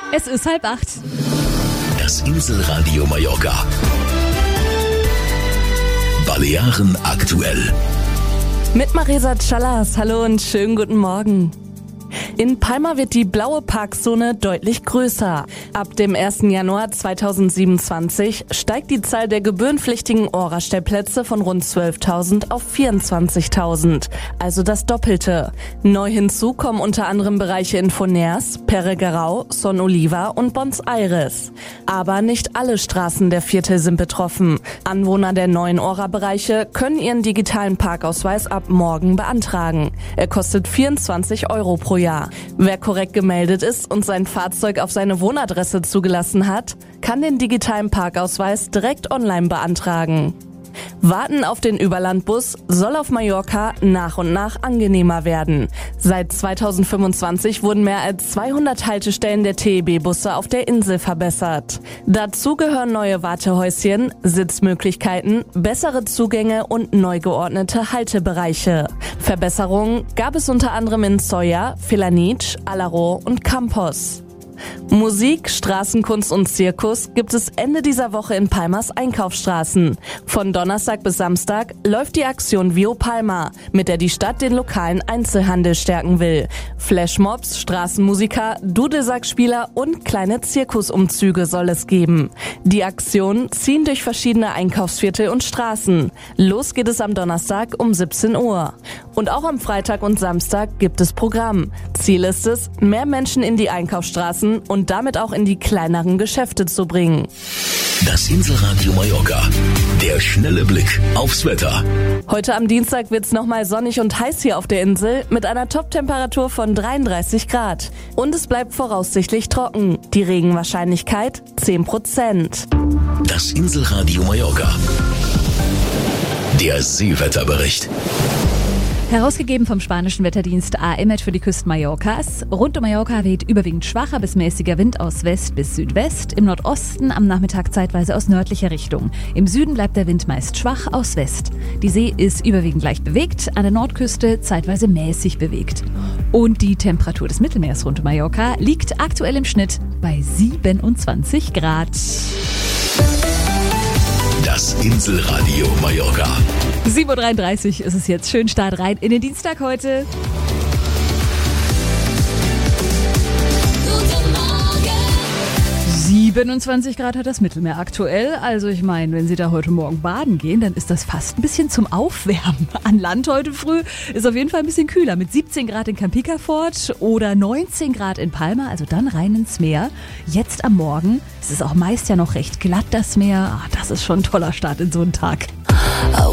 Es ist 7:30. Das Inselradio Mallorca. Balearen aktuell. Mit Marisa Callas. Hallo und schönen guten Morgen. In Palma wird die blaue Parkzone deutlich größer. Ab dem 1. Januar 2027 steigt die Zahl der gebührenpflichtigen Ora-Stellplätze von rund 12.000 auf 24.000, also das Doppelte. Neu hinzu kommen unter anderem Bereiche in Foners, Pereguerau, Son Oliva und Bons Aires. Aber nicht alle Straßen der Viertel sind betroffen. Anwohner der neuen Ora-Bereiche können ihren digitalen Parkausweis ab morgen beantragen. Er kostet 24 Euro pro Jahr. Wer korrekt gemeldet ist und sein Fahrzeug auf seine Wohnadresse zugelassen hat, kann den digitalen Parkausweis direkt online beantragen. Warten auf den Überlandbus soll auf Mallorca nach und nach angenehmer werden. Seit 2025 wurden mehr als 200 Haltestellen der TEB-Busse auf der Insel verbessert. Dazu gehören neue Wartehäuschen, Sitzmöglichkeiten, bessere Zugänge und neu geordnete Haltebereiche. Verbesserungen gab es unter anderem in Solla, Felanitx, Alaró und Campos. Musik, Straßenkunst und Zirkus gibt es Ende dieser Woche in Palmas Einkaufsstraßen. Von Donnerstag bis Samstag läuft die Aktion Vio Palma, mit der die Stadt den lokalen Einzelhandel stärken will. Flashmobs, Straßenmusiker, Dudelsackspieler und kleine Zirkusumzüge soll es geben. Die Aktionen ziehen durch verschiedene Einkaufsviertel und Straßen. Los geht es am Donnerstag um 17 Uhr. Und auch am Freitag und Samstag gibt es Programm. Ziel ist es, mehr Menschen in die Einkaufsstraßen und damit auch in die kleineren Geschäfte zu bringen. Das Inselradio Mallorca. Der schnelle Blick aufs Wetter. Heute am Dienstag wird's nochmal sonnig und heiß hier auf der Insel mit einer Top-Temperatur von 33 Grad. Und es bleibt voraussichtlich trocken. Die Regenwahrscheinlichkeit 10%. Das Inselradio Mallorca. Der Seewetterbericht. Herausgegeben vom spanischen Wetterdienst AEMET für die Küsten Mallorcas. Rund um Mallorca weht überwiegend schwacher bis mäßiger Wind aus West bis Südwest. Im Nordosten am Nachmittag zeitweise aus nördlicher Richtung. Im Süden bleibt der Wind meist schwach aus West. Die See ist überwiegend leicht bewegt, an der Nordküste zeitweise mäßig bewegt. Und die Temperatur des Mittelmeers rund um Mallorca liegt aktuell im Schnitt bei 27 Grad. Das Inselradio Mallorca. 7:33 Uhr ist es jetzt. Schön Start rein in den Dienstag heute. Guten Morgen. 27 Grad hat das Mittelmeer aktuell. Also ich meine, wenn Sie da heute Morgen baden gehen, dann ist das fast ein bisschen zum Aufwärmen. An Land heute früh ist auf jeden Fall ein bisschen kühler. Mit 17 Grad in Campicafort oder 19 Grad in Palma, also dann rein ins Meer. Jetzt am Morgen, es ist auch meist ja noch recht glatt, das Meer. Das ist schon ein toller Start in so einen Tag.